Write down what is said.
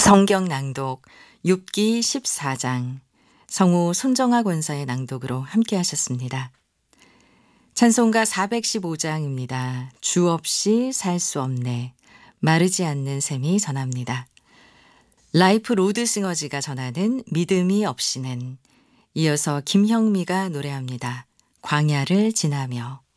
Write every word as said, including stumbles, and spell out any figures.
성경 낭독 욥기 십사 장 성우 손정아 권사의 낭독으로 함께 하셨습니다. 찬송가 사백십오 장입니다. 주 없이 살 수 없네. 마르지 않는 샘이 전합니다. 라이프 로드싱어즈가 전하는 믿음이 없이는, 이어서 김형미가 노래합니다. 광야를 지나며.